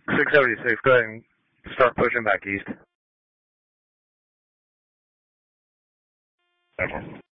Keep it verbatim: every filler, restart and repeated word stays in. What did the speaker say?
six seventy-six, go ahead and start pushing back east. Okay.